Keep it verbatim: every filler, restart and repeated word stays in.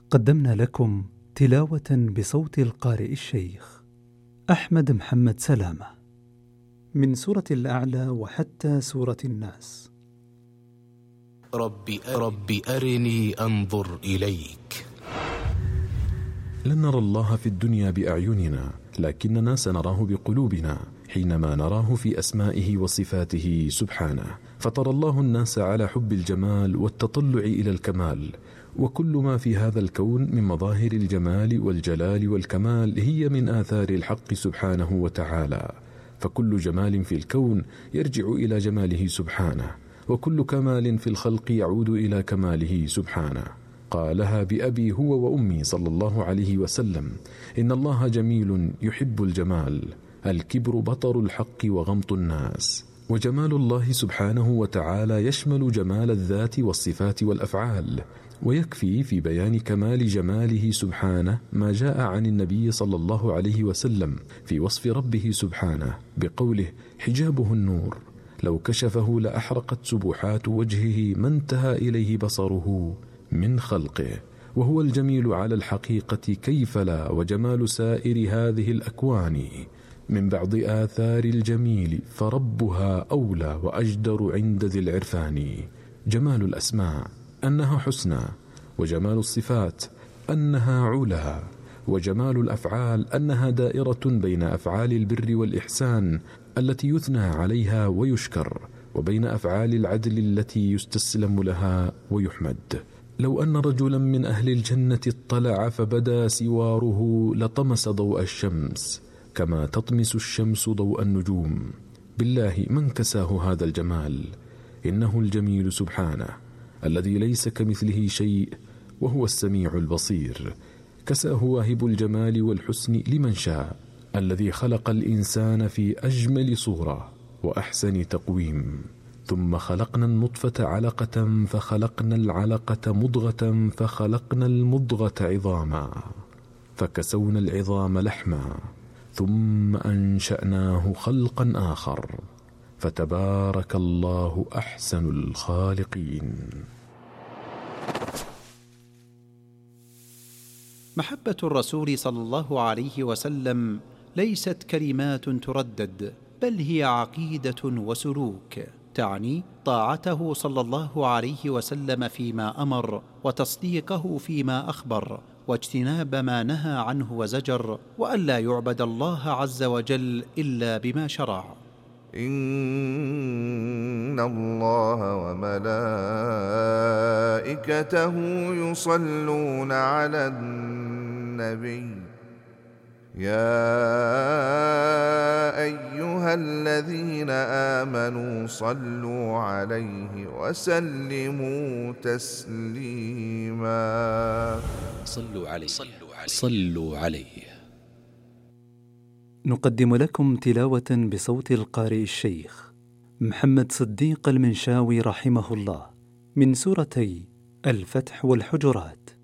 قدمنا لكم تلاوة بصوت القارئ الشيخ أحمد محمد سلامة من سورة الأعلى وحتى سورة الناس. رب, رب أرني أنظر إليك. لن نرى الله في الدنيا بأعيننا، لكننا سنراه بقلوبنا حينما نراه في أسمائه وصفاته سبحانه. فطر الله الناس على حب الجمال والتطلع إلى الكمال، وكل ما في هذا الكون من مظاهر الجمال والجلال والكمال هي من آثار الحق سبحانه وتعالى. فكل جمال في الكون يرجع إلى جماله سبحانه، وكل كمال في الخلق يعود إلى كماله سبحانه. قالها بأبي هو وأمي صلى الله عليه وسلم: إن الله جميل يحب الجمال، الكبر بطر الحق وغمط الناس. وجمال الله سبحانه وتعالى يشمل جمال الذات والصفات والأفعال، ويكفي في بيان كمال جماله سبحانه ما جاء عن النبي صلى الله عليه وسلم في وصف ربه سبحانه بقوله: حجابه النور، لو كشفه لأحرقت سبحات وجهه ما انتهى إليه بصره من خلقه. وهو الجميل على الحقيقة كيف لا، وجمال سائر هذه الأكوان. من بعض آثار الجميل فربها أولى وأجدر عند ذي العرفان. جمال الأسماء أنها حسنى، وجمال الصفات أنها علا، وجمال الأفعال أنها دائرة بين أفعال البر والإحسان التي يثنى عليها ويشكر، وبين أفعال العدل التي يستسلم لها ويحمد. لو أن رجلا من أهل الجنة اطلع فبدا سواره لطمس ضوء الشمس كما تطمس الشمس ضوء النجوم. بالله من كساه هذا الجمال؟ إنه الجميل سبحانه الذي ليس كمثله شيء، وهو السميع البصير. كساه واهب الجمال والحسن لمن شاء، الذي خلق الإنسان في أجمل صورة وأحسن تقويم. ثم خلقنا النطفة علقة، فخلقنا العلقة مضغة، فخلقنا المضغة عظاما، فكسونا العظام لحما، ثم أنشأناه خلقا آخر، فتبارك الله أحسن الخالقين. محبة الرسول صلى الله عليه وسلم ليست كلمات تردد، بل هي عقيدة وسلوك، تعني طاعته صلى الله عليه وسلم فيما أمر، وتصديقه فيما أخبر، واجتناب ما نهى عنه وزجر، وألا يعبد الله عز وجل إلا بما شرع. إن الله وملائكته يصلون على النبي يا أيها الذين آمنوا صلوا عليه وسلموا تسليما. صلوا عليه صلوا عليه. نقدم لكم تلاوة بصوت القارئ الشيخ محمد صديق المنشاوي رحمه الله من سورتي الفتح والحجرات.